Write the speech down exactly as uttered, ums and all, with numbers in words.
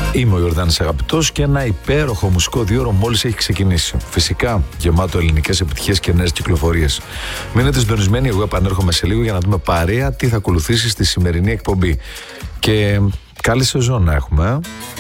Είμαι ο Ιορδάνης Αγαπητός και ένα υπέροχο μουσικό διώρο μόλις έχει ξεκινήσει. Φυσικά γεμάτο ελληνικές επιτυχίες και νέες κυκλοφορίες. Μείνετε συντονισμένοι, εγώ επανέρχομαι σε λίγο για να δούμε παρέα τι θα ακολουθήσει στη σημερινή εκπομπή. Και καλή σεζόν να έχουμε.